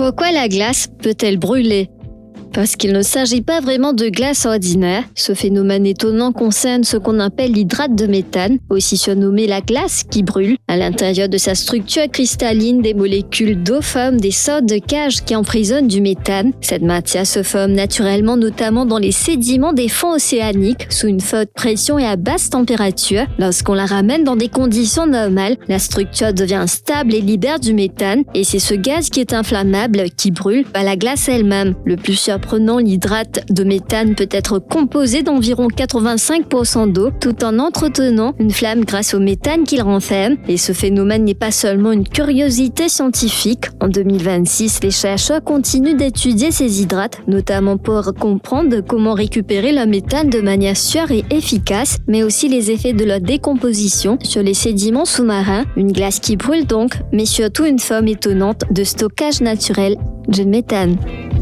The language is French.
Pourquoi la glace peut-elle brûler ? Parce qu'il ne s'agit pas vraiment de glace ordinaire. Ce phénomène étonnant concerne ce qu'on appelle l'hydrate de méthane, aussi surnommé la glace qui brûle. À l'intérieur de sa structure cristalline, des molécules d'eau forment des sortes de cages qui emprisonnent du méthane. Cette matière se forme naturellement notamment dans les sédiments des fonds océaniques, sous une forte pression et à basse température. Lorsqu'on la ramène dans des conditions normales, la structure devient stable et libère du méthane, et c'est ce gaz qui est inflammable qui brûle, pas la glace elle-même. Le plus surprenant, l'hydrate de méthane peut être composé d'environ 85% d'eau, tout en entretenant une flamme grâce au méthane qu'il renferme. Et ce phénomène n'est pas seulement une curiosité scientifique. En 2026, les chercheurs continuent d'étudier ces hydrates, notamment pour comprendre comment récupérer le méthane de manière sûre et efficace, mais aussi les effets de leur décomposition sur les sédiments sous-marins. Une glace qui brûle donc, mais surtout une forme étonnante de stockage naturel du méthane.